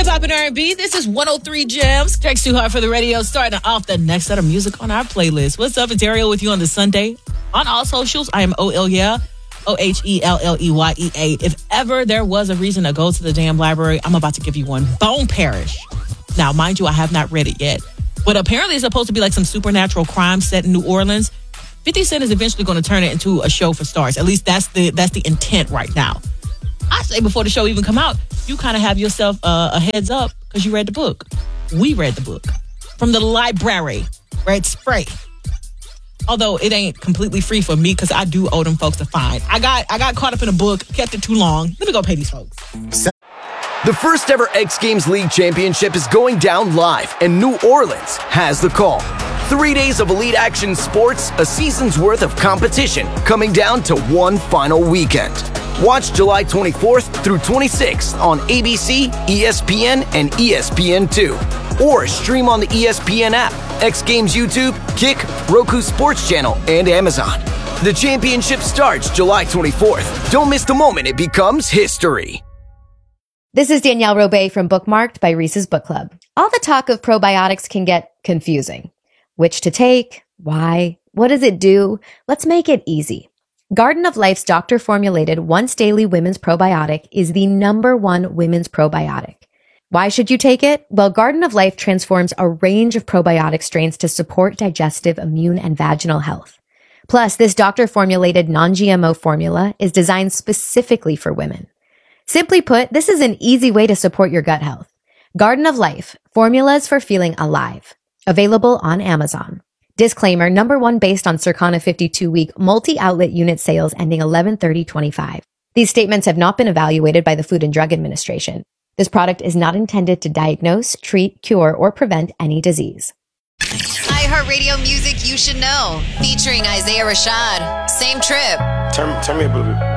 Hip-hop and R&B. This is 103 Gems. Jack's Too Hard for the Radio. Starting off the next set of music on our playlist. What's up? It's Ariel with you on the Sunday. On all socials, I am OHELLEYEA. If ever there was a reason to go to the damn library, I'm about to give you one. Bone Parish. Now, mind you, I have not read it yet. But apparently it's supposed to be like some supernatural crime set in New Orleans. 50 Cent is eventually going to turn it into a show for stars. At least that's the intent right now. I say before the show even come out, you kind of have yourself a heads up because you read the book. We read the book from the library, right? Spray. Although it ain't completely free for me because I do owe them folks a fine. I got caught up in a book, kept it too long. Let me go pay these folks. The first ever X Games League Championship is going down live, and New Orleans has the call. 3 days of elite action sports, a season's worth of competition, coming down to one final weekend. Watch July 24th through 26th on ABC, ESPN, and ESPN2. Or stream on the ESPN app, X Games YouTube, Kick, Roku Sports Channel, and Amazon. The championship starts July 24th. Don't miss the moment it becomes history. This is Danielle Robay from Bookmarked by Reese's Book Club. All the talk of probiotics can get confusing. Which to take? Why? What does it do? Let's make it easy. Garden of Life's doctor-formulated once-daily women's probiotic is the #1 women's probiotic. Why should you take it? Well, Garden of Life transforms a range of probiotic strains to support digestive, immune, and vaginal health. Plus, this doctor-formulated non-GMO formula is designed specifically for women. Simply put, this is an easy way to support your gut health. Garden of Life, formulas for feeling alive. Available on Amazon. Disclaimer, #1 based on Circana 52-week multi-outlet unit sales ending 11/30/25. These statements have not been evaluated by the Food and Drug Administration. This product is not intended to diagnose, treat, cure, or prevent any disease. iHeartRadio music you should know. Featuring Isaiah Rashad. Same trip. Turn me up a little bit.